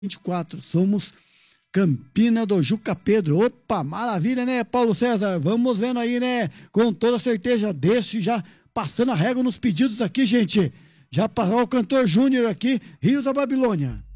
24. Somos Campina do Juca Pedro. Opa, maravilha, né, Paulo César? Vamos vendo aí, né? Com toda certeza, desse já passando a régua nos pedidos aqui, gente. Já passou o cantor Júnior aqui, Rios da Babilônia.